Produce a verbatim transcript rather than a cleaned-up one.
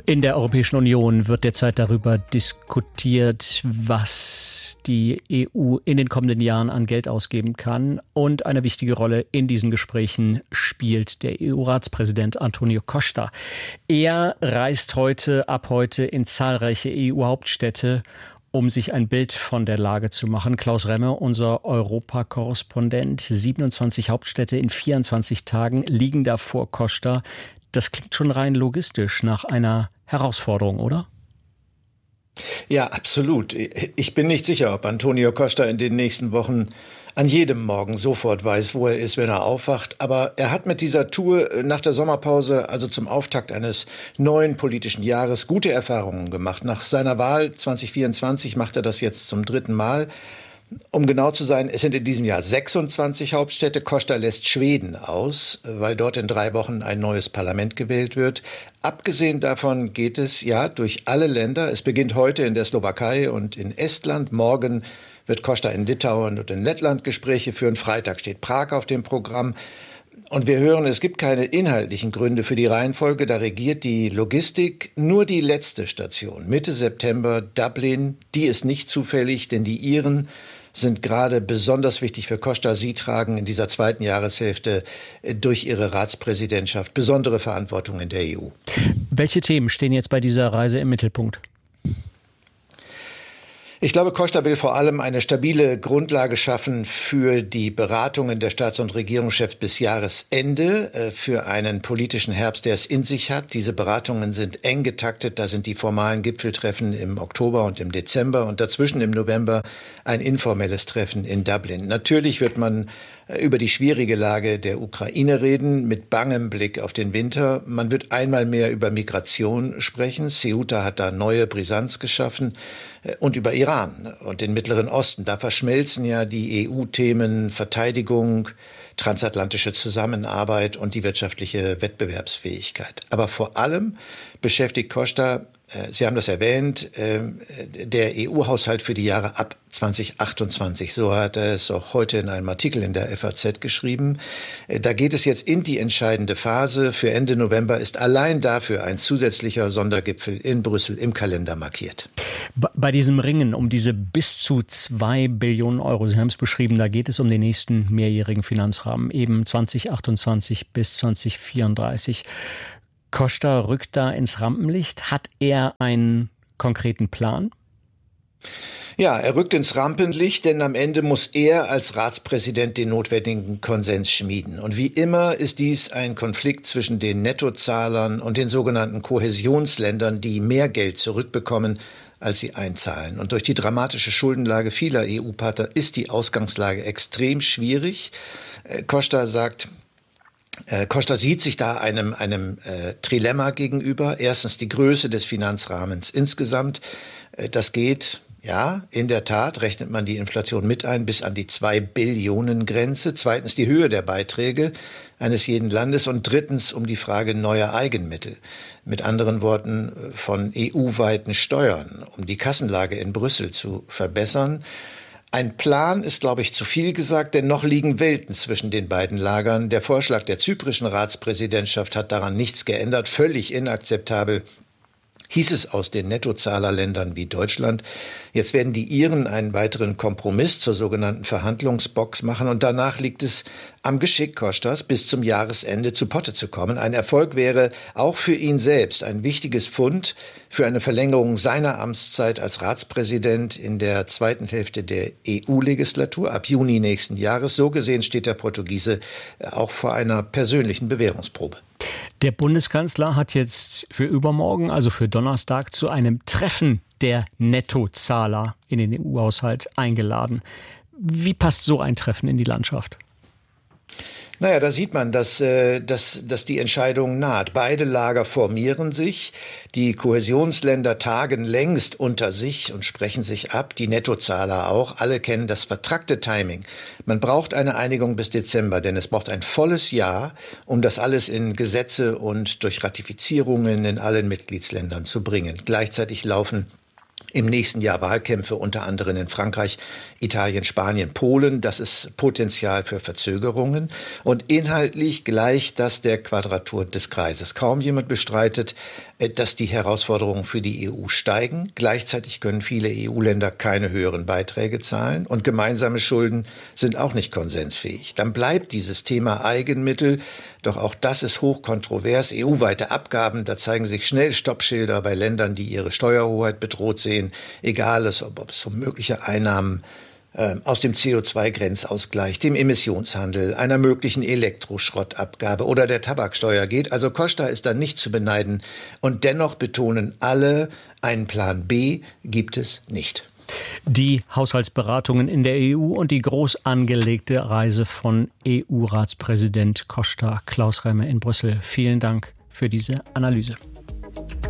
In der Europäischen Union wird derzeit darüber diskutiert, was die E U in den kommenden Jahren an Geld ausgeben kann. Und eine wichtige Rolle in diesen Gesprächen spielt der E U-Ratspräsident Antonio Costa. Er reist heute, ab heute in zahlreiche E U-Hauptstädte, um sich ein Bild von der Lage zu machen. Klaus Remme, unser Europakorrespondent, siebenundzwanzig Hauptstädte in vierundzwanzig Tagen liegen da vor Costa. Das klingt schon rein logistisch nach einer Herausforderung, oder? Ja, absolut. Ich bin nicht sicher, ob Antonio Costa in den nächsten Wochen an jedem Morgen sofort weiß, wo er ist, wenn er aufwacht. Aber er hat mit dieser Tour nach der Sommerpause, also zum Auftakt eines neuen politischen Jahres, gute Erfahrungen gemacht. Nach seiner Wahl zwanzig vierundzwanzig macht er das jetzt zum dritten Mal. Um genau zu sein, es sind in diesem Jahr sechsundzwanzig Hauptstädte. Costa lässt Schweden aus, weil dort in drei Wochen ein neues Parlament gewählt wird. Abgesehen davon geht es ja durch alle Länder. Es beginnt heute in der Slowakei und in Estland. Morgen wird Costa in Litauen und in Lettland Gespräche führen. Freitag steht Prag auf dem Programm. Und wir hören, es gibt keine inhaltlichen Gründe für die Reihenfolge. Da regiert die Logistik. Nur die letzte Station, Mitte September, Dublin, die ist nicht zufällig, denn die Iren sind gerade besonders wichtig für Costa. Sie tragen in dieser zweiten Jahreshälfte durch ihre Ratspräsidentschaft besondere Verantwortung in der E U. Welche Themen stehen jetzt bei dieser Reise im Mittelpunkt? Ich glaube, Costa will vor allem eine stabile Grundlage schaffen für die Beratungen der Staats- und Regierungschefs bis Jahresende, für einen politischen Herbst, der es in sich hat. Diese Beratungen sind eng getaktet. Da sind die formalen Gipfeltreffen im Oktober und im Dezember und dazwischen im November ein informelles Treffen in Dublin. Natürlich wird man über die schwierige Lage der Ukraine reden, mit bangem Blick auf den Winter. Man wird einmal mehr über Migration sprechen. Ceuta hat da neue Brisanz geschaffen. Und über Iran und den Mittleren Osten. Da verschmelzen ja die E U-Themen Verteidigung, transatlantische Zusammenarbeit und die wirtschaftliche Wettbewerbsfähigkeit. Aber vor allem beschäftigt Costa, Sie haben das erwähnt, der E U-Haushalt für die Jahre ab zwanzig achtundzwanzig. So hat er es auch heute in einem Artikel in der F A Z geschrieben. Da geht es jetzt in die entscheidende Phase. Für Ende November ist allein dafür ein zusätzlicher Sondergipfel in Brüssel im Kalender markiert. Bei diesem Ringen um diese bis zu zwei Billionen Euro, Sie haben es beschrieben, da geht es um den nächsten mehrjährigen Finanzrahmen, eben zwanzig achtundzwanzig bis zwanzig vierunddreißig. Costa rückt da ins Rampenlicht. Hat er einen konkreten Plan? Ja, er rückt ins Rampenlicht, denn am Ende muss er als Ratspräsident den notwendigen Konsens schmieden. Und wie immer ist dies ein Konflikt zwischen den Nettozahlern und den sogenannten Kohäsionsländern, die mehr Geld zurückbekommen, als sie einzahlen. Und durch die dramatische Schuldenlage vieler E U-Partner ist die Ausgangslage extrem schwierig. Costa sagt, Costa sieht sich da einem, einem äh, Trilemma gegenüber. Erstens die Größe des Finanzrahmens insgesamt. Äh, das geht, ja, in der Tat, rechnet man die Inflation mit ein, bis an die zwei Billionen Grenze. Zweitens die Höhe der Beiträge eines jeden Landes. Und drittens um die Frage neuer Eigenmittel. Mit anderen Worten von E U-weiten Steuern, um die Kassenlage in Brüssel zu verbessern. Ein Plan ist, glaube ich, zu viel gesagt, denn noch liegen Welten zwischen den beiden Lagern. Der Vorschlag der zyprischen Ratspräsidentschaft hat daran nichts geändert. Völlig inakzeptabel hieß es aus den Nettozahlerländern wie Deutschland. Jetzt werden die Iren einen weiteren Kompromiss zur sogenannten Verhandlungsbox machen und danach liegt es am Geschick Costas, bis zum Jahresende zu Potte zu kommen. Ein Erfolg wäre auch für ihn selbst ein wichtiges Pfund für eine Verlängerung seiner Amtszeit als Ratspräsident in der zweiten Hälfte der E U-Legislatur ab Juni nächsten Jahres. So gesehen steht der Portugiese auch vor einer persönlichen Bewährungsprobe. Der Bundeskanzler hat jetzt für übermorgen, also für Donnerstag, zu einem Treffen der Nettozahler in den E U-Haushalt eingeladen. Wie passt so ein Treffen in die Landschaft? Naja, da sieht man, dass, äh, dass, dass die Entscheidung naht. Beide Lager formieren sich. Die Kohäsionsländer tagen längst unter sich und sprechen sich ab. Die Nettozahler auch. Alle kennen das vertrackte Timing. Man braucht eine Einigung bis Dezember, denn es braucht ein volles Jahr, um das alles in Gesetze und durch Ratifizierungen in allen Mitgliedsländern zu bringen. Gleichzeitig laufen im nächsten Jahr Wahlkämpfe, unter anderem in Frankreich, Italien, Spanien, Polen. Das ist Potenzial für Verzögerungen. Und inhaltlich gleicht das der Quadratur des Kreises. Kaum jemand bestreitet, dass die Herausforderungen für die E U steigen. Gleichzeitig können viele E U-Länder keine höheren Beiträge zahlen. Und gemeinsame Schulden sind auch nicht konsensfähig. Dann bleibt dieses Thema Eigenmittel. Doch auch das ist hochkontrovers. E U-weite Abgaben, da zeigen sich schnell Stoppschilder bei Ländern, die ihre Steuerhoheit bedroht sehen. Egal, ob, ob es um mögliche Einnahmen äh, aus dem C O zwei Grenzausgleich, dem Emissionshandel, einer möglichen Elektroschrottabgabe oder der Tabaksteuer geht. Also Costa ist da nicht zu beneiden. Und dennoch betonen alle, einen Plan B gibt es nicht. Die Haushaltsberatungen in der E U und die groß angelegte Reise von E U-Ratspräsident Costa Klaus Remmer in Brüssel. Vielen Dank für diese Analyse.